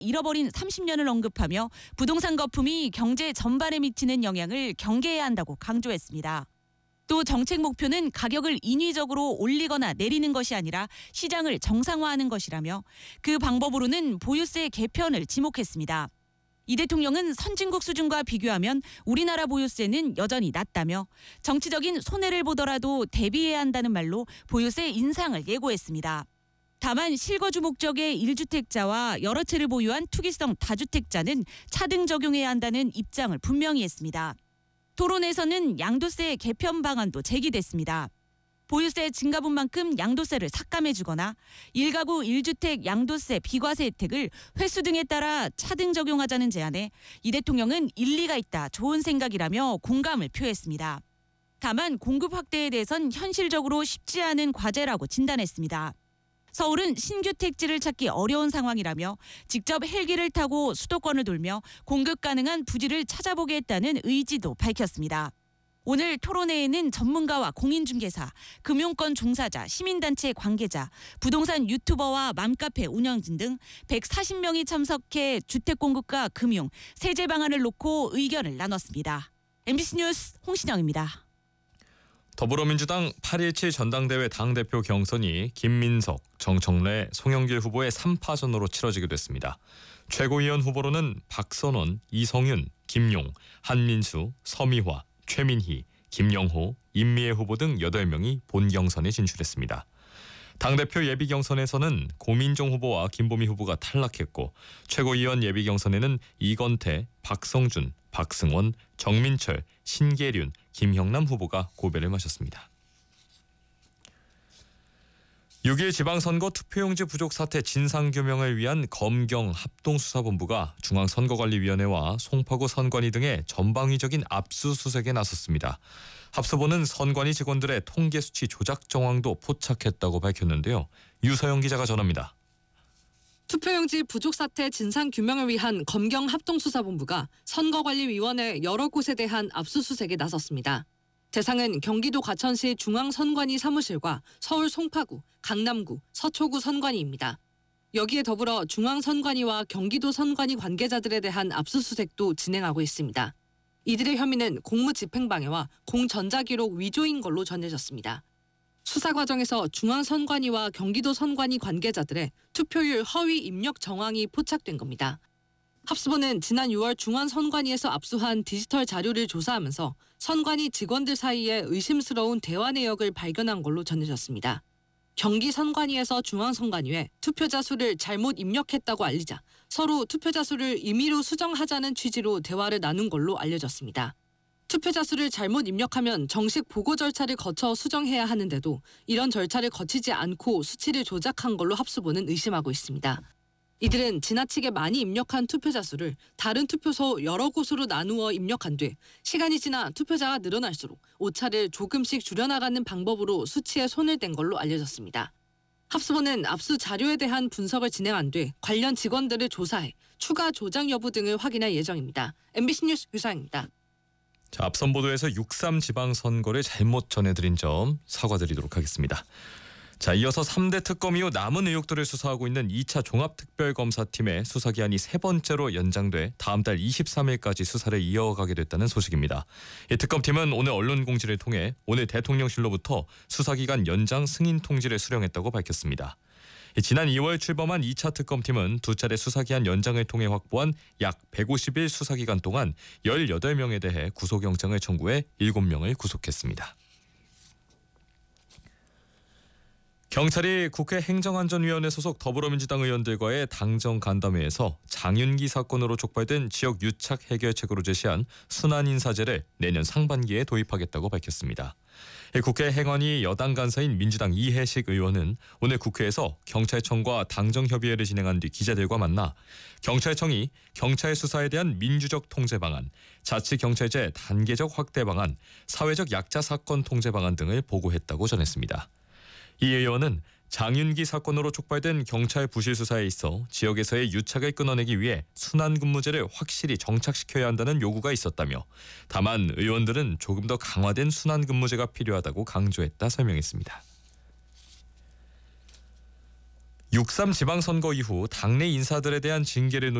잃어버린 30년을 언급하며 부동산 거품이 경제 전반에 미치는 영향을 경계해야 한다고 강조했습니다. 또 정책 목표는 가격을 인위적으로 올리거나 내리는 것이 아니라 시장을 정상화하는 것이라며 그 방법으로는 보유세 개편을 지목했습니다. 이 대통령은 선진국 수준과 비교하면 우리나라 보유세는 여전히 낮다며 정치적인 손해를 보더라도 대비해야 한다는 말로 보유세 인상을 예고했습니다. 다만 실거주 목적의 1주택자와 여러 채를 보유한 투기성 다주택자는 차등 적용해야 한다는 입장을 분명히 했습니다. 토론에서는 양도세 개편 방안도 제기됐습니다. 보유세 증가분만큼 양도세를 삭감해주거나 1가구 1주택 양도세 비과세 혜택을 횟수 등에 따라 차등 적용하자는 제안에 이 대통령은 일리가 있다, 좋은 생각이라며 공감을 표했습니다. 다만 공급 확대에 대해선 현실적으로 쉽지 않은 과제라고 진단했습니다. 서울은 신규 택지를 찾기 어려운 상황이라며 직접 헬기를 타고 수도권을 돌며 공급 가능한 부지를 찾아보겠다는 의지도 밝혔습니다. 오늘 토론회에는 전문가와 공인중개사, 금융권 종사자, 시민단체 관계자, 부동산 유튜버와 맘카페 운영진 등 140명이 참석해 주택 공급과 금융, 세제 방안을 놓고 의견을 나눴습니다. MBC 뉴스 홍신영입니다. 더불어민주당 8.17 전당대회 당대표 경선이 김민석, 정청래, 송영길 후보의 3파전으로 치러지게 됐습니다. 최고위원 후보로는 박선원, 이성윤, 김용, 한민수, 서미화, 최민희, 김영호, 임미애 후보 등 8명이 본경선에 진출했습니다. 당대표 예비경선에서는 고민정 후보와 김보미 후보가 탈락했고 최고위원 예비경선에는 이건태, 박성준, 박승원, 정민철, 신계륜, 김형남 후보가 고배를 마셨습니다. 6.1 지방선거 투표용지 부족 사태 진상규명을 위한 검경 합동수사본부가 중앙선거관리위원회와 송파구 선관위 등의 전방위적인 압수수색에 나섰습니다. 합수본은 선관위 직원들의 통계 수치 조작 정황도 포착했다고 밝혔는데요. 유서영 기자가 전합니다. 투표용지 부족 사태 진상규명을 위한 검경 합동수사본부가 선거관리위원회 여러 곳에 대한 압수수색에 나섰습니다. 대상은 경기도 과천시 중앙선관위 사무실과 서울 송파구, 강남구, 서초구 선관위입니다. 여기에 더불어 중앙선관위와 경기도 선관위 관계자들에 대한 압수수색도 진행하고 있습니다. 이들의 혐의는 공무집행방해와 공전자기록 위조인 걸로 전해졌습니다. 수사 과정에서 중앙선관위와 경기도 선관위 관계자들의 투표율 허위 입력 정황이 포착된 겁니다. 합수본은 지난 6월 중앙선관위에서 압수한 디지털 자료를 조사하면서 선관위 직원들 사이에 의심스러운 대화 내역을 발견한 걸로 전해졌습니다. 경기 선관위에서 중앙선관위에 투표자 수를 잘못 입력했다고 알리자 서로 투표자 수를 임의로 수정하자는 취지로 대화를 나눈 걸로 알려졌습니다. 투표자 수를 잘못 입력하면 정식 보고 절차를 거쳐 수정해야 하는데도 이런 절차를 거치지 않고 수치를 조작한 걸로 합수본은 의심하고 있습니다. 이들은 지나치게 많이 입력한 투표자 수를 다른 투표소 여러 곳으로 나누어 입력한 뒤 시간이 지나 투표자가 늘어날수록 오차를 조금씩 줄여나가는 방법으로 수치에 손을 댄 걸로 알려졌습니다. 합수본은 압수 자료에 대한 분석을 진행한 뒤 관련 직원들을 조사해 추가 조작 여부 등을 확인할 예정입니다. MBC 뉴스 유서영입니다. 자, 앞선 보도에서 6.3 지방선거를 잘못 전해드린 점 사과드리도록 하겠습니다. 자, 이어서 3대 특검 이후 남은 의혹들을 수사하고 있는 2차 종합특별검사팀의 수사기한이 세 번째로 연장돼 다음 달 23일까지 수사를 이어가게 됐다는 소식입니다. 이 특검팀은 오늘 언론 공지를 통해 오늘 대통령실로부터 수사기간 연장 승인 통지를 수령했다고 밝혔습니다. 지난 2월 출범한 2차 특검팀은 두 차례 수사기한 연장을 통해 확보한 약 150일 수사기간 동안 18명에 대해 구속영장을 청구해 7명을 구속했습니다. 경찰이 국회 행정안전위원회 소속 더불어민주당 의원들과의 당정 간담회에서 장윤기 사건으로 촉발된 지역 유착 해결책으로 제시한 순환인사제를 내년 상반기에 도입하겠다고 밝혔습니다. 국회 행안위 여당 간사인 민주당 이해식 의원은 오늘 국회에서 경찰청과 당정협의회를 진행한 뒤 기자들과 만나 경찰청이 경찰 수사에 대한 민주적 통제 방안, 자치경찰제 단계적 확대 방안, 사회적 약자 사건 통제 방안 등을 보고했다고 전했습니다. 이 의원은 장윤기 사건으로 촉발된 경찰 부실 수사에 있어 지역에서의 유착을 끊어내기 위해 순환근무제를 확실히 정착시켜야 한다는 요구가 있었다며 다만 의원들은 조금 더 강화된 순환근무제가 필요하다고 강조했다 설명했습니다. 6.3 지방선거 이후 당내 인사들에 대한 징계를